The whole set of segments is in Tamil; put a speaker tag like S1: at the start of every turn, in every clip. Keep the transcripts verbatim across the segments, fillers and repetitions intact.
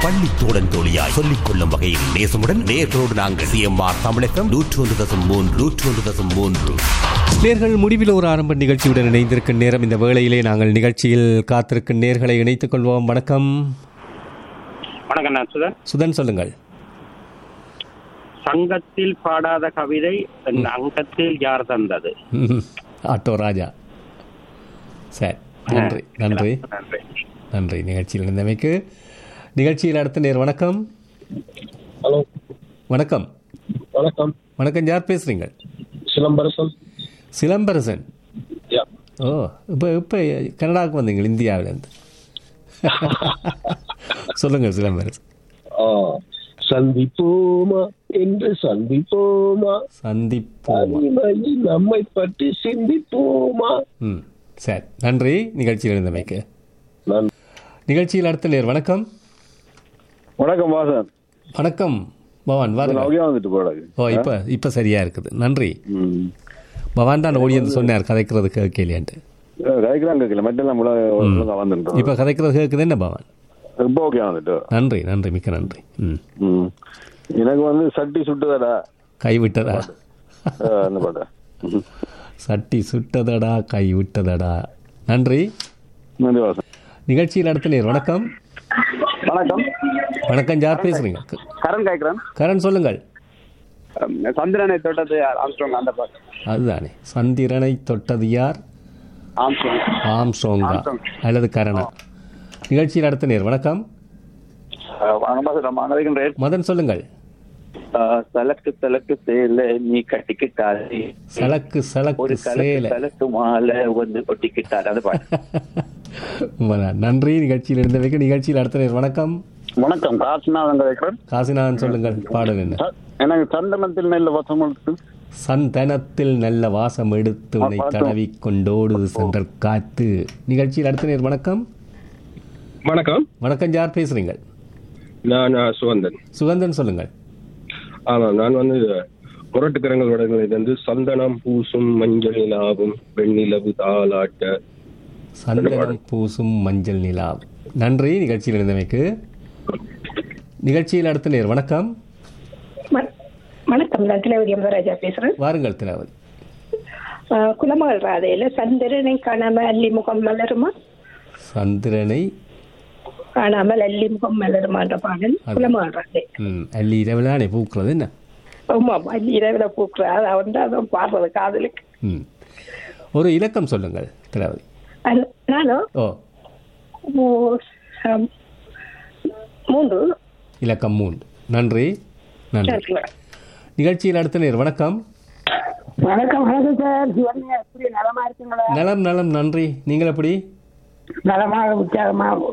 S1: பள்ளி தோழன் தோழியாய் சொல்லிக் கொள்ளும் வகையில் நேசமுடன் நேர்களோடு நாங்கள் சிஎம்ஆர் தமிழகம் நூற்று ஒன்று தசம் மூன்று நூற்று ஒன்று தசம் மூன்று. நேர்கள் முடிவில் ஒரு ஆரம்ப நிகழ்ச்சியுடன் இணைந்திருக்கும் நேரம். இந்த வேளையிலே நாங்கள் நிகழ்ச்சியில் காத்திருக்கும் நேர்களை இணைத்துக் கொள்வோம். வணக்கம்.
S2: வணக்கம், நான் சுதன்.
S1: சுதன், சொல்லுங்கள்.
S2: சங்கத்தில் பாடாத கவிதை என் அங்கத்தில் யார் தந்தது?
S1: ஆட்டோ ராஜா. சரி, நன்றி நன்றி நன்றி நிகழ்ச்சியில் இருந்தமைக்கு. நிகழ்ச்சியில் அடுத்த நேர். வணக்கம்.
S3: ஹலோ,
S1: வணக்கம்.
S3: வணக்கம்.
S1: வணக்கம், யார் பேசுறீங்க?
S3: சிலம்பரசன்.
S1: சிலம்பரசன். ஓ, இப்போ இப்போ கனடாவுக்கு வந்தீங்க இந்தியாவிலேருந்து. சொல்லுங்கள் சிலம்பரசன்.
S3: சந்திப்போமா என்று சந்திப்போமா,
S1: சந்திப்போமா,
S3: நம்மை பற்றி சிந்திப்போமா.
S1: ம், சரி, நன்றி நிகழ்ச்சியில் இருந்தமைக்கு. நிகழ்ச்சியில் அடுத்த நேர். வணக்கம்.
S4: வணக்கம் வாசன்.
S1: வணக்கம் பவான். வாருங்க. ஓ, இப்போ இப்போ சரியா இருக்குது. நன்றி. பவான் தான் ஓடி வந்து சொன்னார் கதைக்கிறது கேட்கலையான்ட்டு. இப்போ கதைக்கிறது கேட்குது என்ன பவான்? நன்றி நன்றி, மிக்க நன்றி. ம்,
S4: எனக்கு வந்து சட்டி சுட்டுதடா
S1: கை விட்டதா, சட்டி சுட்டதடா கை விட்டதடா. நன்றி. நிகழ்ச்சியில் அடுத்த நேர். வணக்கம்.
S5: வணக்கம்.
S1: வணக்கம், யார் பேசுறீங்க?
S5: கரண் கேட்கிறேன்.
S1: கரண், சொல்லுங்கள்.
S5: சந்திரனை தொட்டது யார்? ஆம்ஸ்ட்ராங். அந்த பாட்டு
S1: அதுதானே. சந்திரனை தொட்டது யார்?
S5: ஆம்ஸ்ட்ராங்.
S1: ஆம்ஸ்ட்ராங்கா அல்லது கரணா? நிகழ்ச்சியில் அடுத்த நேர். வணக்கம். மதன், சொல்லுங்கள்.
S5: சலக்கு சலக்கு சேல நீ கட்டிக்கிட்டாரு,
S1: சலக்கு சலக்கு சேல
S5: சலக்கு மாலை வந்து ஒட்டிக்கிட்டாரு. அந்த பாட்டு.
S1: நன்றி. நிகழ்ச்சியில் இருந்த வைக்க. நிகழ்ச்சியில் அடுத்த நேர். வணக்கம்.
S5: வணக்கம், காசிநாதன் கேட்கிறேன்.
S1: காசிநாதன், சொல்லுங்கள். பாடல் என்ன?
S5: எனக்கு சந்தனத்தில் நல்ல வாசம் எடுத்து,
S1: சந்தனத்தில் நல்ல வாசம் எடுத்து உன்னை தடவி கொண்டோடு சென்ற காத்து. நிகழ்ச்சியில் அடுத்த நேர். வணக்கம்.
S3: வணக்கம்.
S1: வணக்கம், யார் பேசுறீங்க?
S3: நான் சுகந்தன்.
S1: சுகந்தன், சொல்லுங்கள்.
S3: ஆமாம், நான் வந்து முரட்டுக்கரங்கள் வடங்களிலிருந்து சந்தனம் பூசும் மஞ்சள் நிலாவும் வெண்ணிலவு தாளாட்ட.
S1: சந்தனம் பூசும் மஞ்சள் நிலாவு. நன்றி நிகழ்ச்சியில் இருந்தமைக்கு. நிகழ்ச்சியில் அடுத்த நேர். வணக்கம்.
S6: வணக்கம், நான் திலவதி அமராஜா பேசுறேன்.
S1: வாருங்கள் திலவதி.
S6: குலமகள் ராதையில சந்திரனை காணாம அல்லி முகம் மலருமா,
S1: சந்திரனை
S6: காணாமல் அல்லி முகம் மலருமான்ற பாடல் குலமகள் ராதை.
S1: அல்லி இரவிலானே பூக்குறது என்ன?
S6: ஆமா, அல்லி இரவில பூக்குற வந்து அதான் பாடுறது காதலுக்கு.
S1: ஒரு இலக்கம் சொல்லுங்கள் திலவதி.
S6: நானும்
S1: ஓ
S6: மூன்று.
S1: இலக்கம் மூன்று. நன்றி நன்றி. நிகழ்ச்சியில் அடுத்த நேர். வணக்கம்.
S6: வணக்கம். வணக்கம் சார். எப்படி நலமா இருக்குங்களா?
S1: நலம் நலம், நன்றி. நீங்கள் எப்படி?
S6: நலமாக உற்சாகமாக.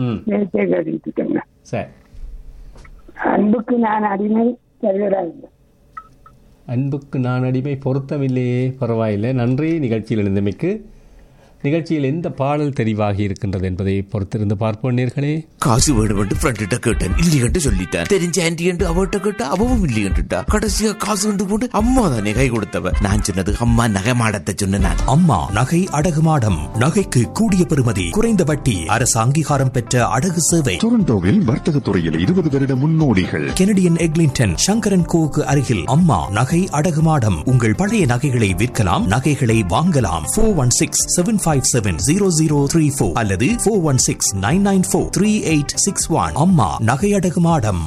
S1: சரி.
S6: அன்புக்கு நான் அடிமை தருகிறார்.
S1: அன்புக்கு நான் அடிமை பொருத்தமில்லையே. பரவாயில்லை, நன்றி நிகழ்ச்சியில் இருந்தமைக்கு. நிகழ்ச்சியில் எந்த பாடல் தெரிவாகி இருக்கின்றது என்பதை பொறுத்திருந்து பார்ப்போம் நேர்களே.
S7: காசு வேணுமென்று ஃப்ரெண்ட்ட கேட்டேன், இல்லையென்று சொல்லிட்டேன். தெரிஞ்ச ஆன்டி என்று அவட்ட கேட்டா அவவும் இல்லையென்றுட்டா. கடைசியா காசு கண்டு போட்டு அம்மா தானே கை கொடுத்தவ. நான் சொன்னது அம்மா நகை மாடத்தை சொன்னேன்.
S8: அம்மா நகை அடகு மாடம். நகைக்கு கூடிய பெறுமதி, குறைந்த வட்டி, அரசு அங்கீகாரம் பெற்ற அடகு சேவை.
S9: டொரண்டோவில் வர்த்தக துறையில் இருபது வருட முன்னோடிகள்.
S8: கெனடியன் எக்லிங்டன் சங்கரன் கோவுக்கு அருகில் அம்மா நகை அடகு மாடம். உங்கள் பழைய நகைகளை விற்கலாம், நகைகளை வாங்கலாம். Four one six seven five seven zero zero three four அல்லது four one six nine nine four three eight six one. அம்மா நகையடகு மாடம்.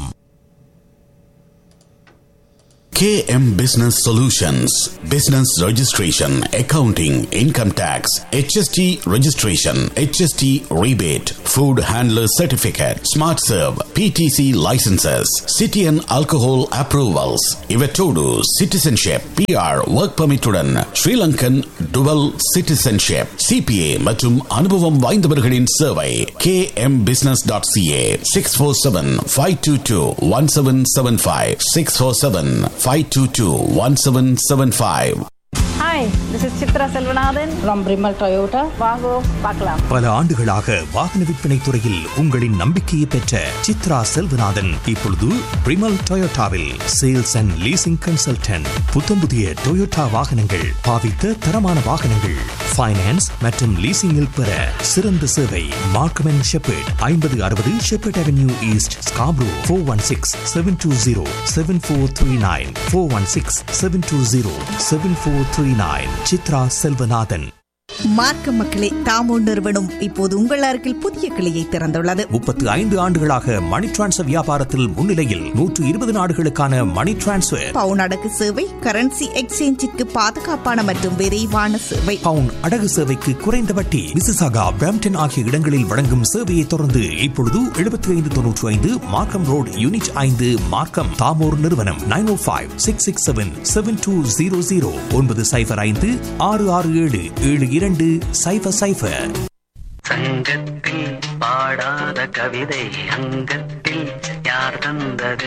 S10: K M Business Solutions, Business Registration, Accounting, Income Tax, H S T Registration, H S T Rebate, Food Handler Certificate, Smart Serve, P T C Licenses, City and Alcohol Approvals, Ivetodu, Citizenship, P R, Work Permit உடன் Sri Lankan Dual Citizenship, C P A மற்றும் அனுபவம் வாய்ந்தவர்களின் சேவை. K M Business dot C A six four seven five two two one seven seven five six four seven five two two one seven seven five.
S11: Hi, This is Chitra Selvanathan from Brimal Toyota. வாங்கோ பார்க்கலாம்.
S8: பல ஆண்டுகளாக வாகன விற்பனை துறையில் உங்களின் நம்பிக்கையை பெற்ற சித்ரா செல்வநாதன் இப்பொழுது பிரிமல் டொயோட்டாவில் சேல்ஸ் அண்ட் லீசிங் கன்சல்டன்ட். புத்தம் புதிய டொயோட்டா வாகனங்கள், பாவித்த தரமான வாகனங்கள், ஃபைனான்ஸ் மற்றும் லீசிங்கில் பெற சிறந்த சேவை. மார்க்கம் அண்ட் ஷெப்பர்ட், ஐம்பது அறுபது shepherd avenue east, Scarborough. Four one six seven two zero seven four three nine four one six seven two zero seven four three nine. Chitra Selvanathan.
S12: மார்க்க மக்களே, தாமோ நிறுவனம் இப்போது உங்கள் அருகில் புதிய கிளையை திறந்துள்ளது.
S8: முப்பத்து ஐந்து ஆண்டுகளாக மணி டிரான்ஸ்ஃபர் வியாபாரத்தில் முன்னிலையில் நூற்று இருபது நாடுகளுக்கான மணி டிரான்ஸ்ஃபர்,
S12: பவுன் அடகு சேவை, கரன்சி எக்ஸ்சேஞ்சிற்கு பாதுகாப்பான மற்றும் விரைவான சேவை,
S8: பவுன் அடகு சேவைக்கு குறைந்த வட்டி. மிசிசாகா, பிரம்டன் ஆகிய இடங்களில் வழங்கும் சேவையை தொடர்ந்து இப்பொழுது எழுபத்தி ஐந்து தொன்னூற்றி ஐந்து மார்க்கம் ரோடு, யூனிட் ஐந்து, மார்க்கம். தாமோர் நிறுவனம் நைன் ஓ five six six seven seven two zero zero ஒன்பது சைபர் ஐந்து ஆறு ஆறு ஏழு ஏழு இரண்டு சைபர் சைபர்.
S13: சங்கத்தில் பாடாத கவிதை அங்கத்தில் யார் தந்தது?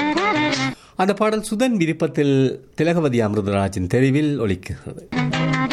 S1: அந்த பாடல் சுதன் விருப்பத்தில் திலகவதி அமிர்தராஜின் தெரிவில் ஒலிக்கிறது.